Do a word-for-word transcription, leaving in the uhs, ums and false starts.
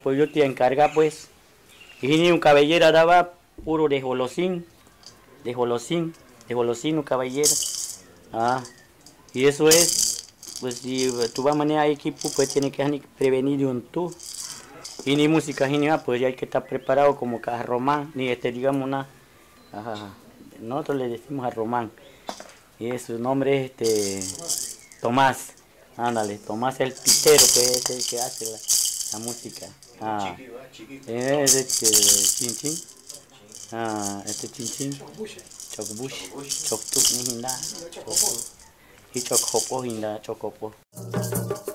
Pues yo te encarga pues. Y ni un cabellera daba puro de jolosín, de jolosín, de jolosín un cabellera. Ah, y eso es, pues si tú vas a manejar equipo, pues tienes que prevenir de un tú. Y ni música ni nada, pues ya hay que estar preparado como que a Román, ni este digamos una. Ajá, nosotros le decimos a Román. Y su nombre es este Tomás. Ándale, Tomás el pitero, que es el que hace la, la música. Ah, es este chin chin. Ah, este chin chin. Chocbush. Choctuk ni hinda. Y chocopo hinda, chocopo.